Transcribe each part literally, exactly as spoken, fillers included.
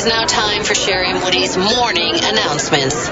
is now time for Sherry and Woody's morning announcements.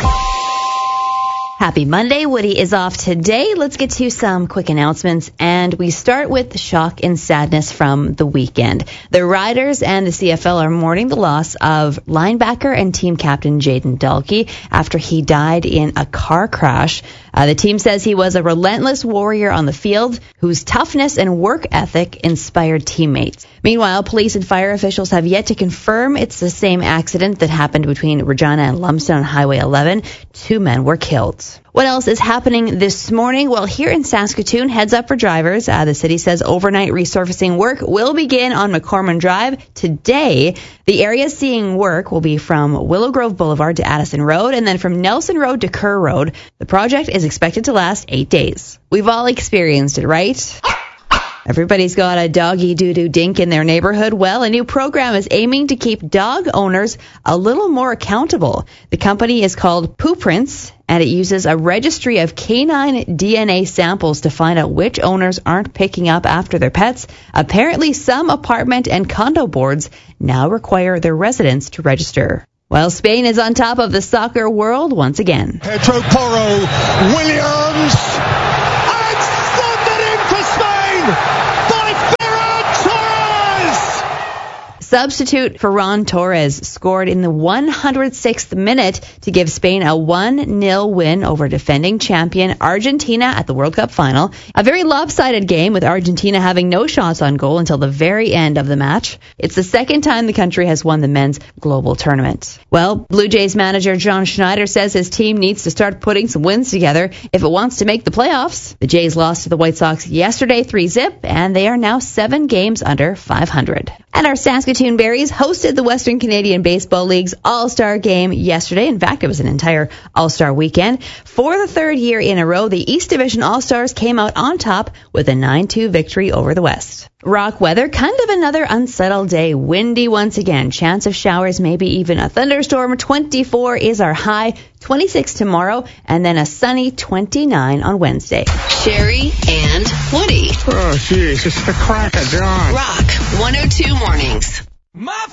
Happy Monday. Woody is off today. Let's get to some quick announcements, and we start with the shock and sadness from the weekend. The Riders and the C F L are mourning the loss of linebacker and team captain Jaden Dahlke after he died in a car crash. Uh, the team says he was a relentless warrior on the field whose toughness and work ethic inspired teammates. Meanwhile, police and fire officials have yet to confirm it's the same accident that happened between Regina and Lumsden on Highway eleven. Two men were killed. What else is happening this morning? Well, here in Saskatoon, heads up for drivers. Uh, the city says overnight resurfacing work will begin on McCormick Drive today. The area seeing work will be from Willow Grove Boulevard to Addison Road and then from Nelson Road to Kerr Road. The project is expected to last eight days. We've all experienced it, right? Everybody's got a doggy doo-doo dink in their neighborhood. Well, a new program is aiming to keep dog owners a little more accountable. The company is called Poo Prints, and it uses a registry of canine D N A samples to find out which owners aren't picking up after their pets. Apparently, some apartment and condo boards now require their residents to register. Well, Spain is on top of the soccer world once again. Pedro Porro, Williams, and thundered in for Spain by Ferran Torres! Substitute Ferran Torres scored in the one hundred sixth minute to give Spain a one nil win over defending champion Argentina at the World Cup final. A very lopsided game with Argentina having no shots on goal until the very end of the match. It's the second time the country has won the men's global tournament. Well, Blue Jays manager John Schneider says his team needs to start putting some wins together if it wants to make the playoffs. The Jays lost to the White Sox yesterday three zip, and they are now seven games under five hundred. And our Saskatoon Berries hosted the Western Canadian Baseball League's All-Star Game yesterday. In fact, it was an entire All-Star weekend. For the third year in a row, the East Division All-Stars came out on top with a nine two victory over the West. Rock weather, kind of another unsettled day. Windy once again. Chance of showers, maybe even a thunderstorm. twenty-four is our high. twenty-six tomorrow, and then a sunny twenty-nine on Wednesday. Sherry and Woody. Oh, jeez, it's the crack of dawn. Rock one oh two Mornings. My